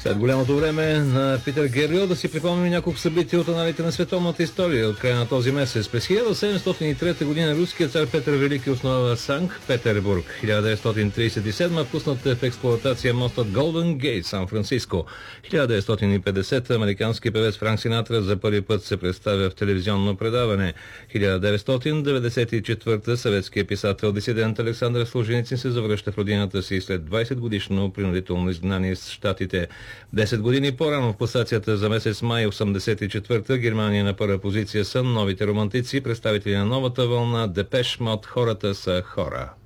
След голямото време на Питер Герил да си припомним няколко събития от аналите на световната история от края на този месец. През 1703 година руският цар Петър Велики основа Санкт-Петербург. 1937 пуснат в експлоатация мостът Голден Гейт, Сан-Франциско. 1950 американски певец Франк Синатра за първи път се представя в телевизионно предаване. 1994 съветският писател дисидент Александър Солженицин се завръща в родината си след 20 годишно принудително изгнание с Щатите. 10 години по-рано в класацията за месец май 1984 Германия на първа позиция са новите романтици, представители на новата вълна Депеш Мод, хората са хора.